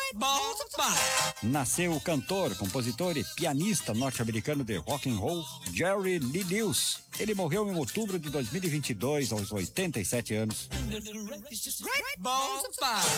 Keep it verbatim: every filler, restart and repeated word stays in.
Nasceu o cantor, compositor e pianista norte-americano de rock and roll Jerry Lee Lewis. Ele morreu em outubro de dois mil e vinte e dois, aos oitenta e sete anos.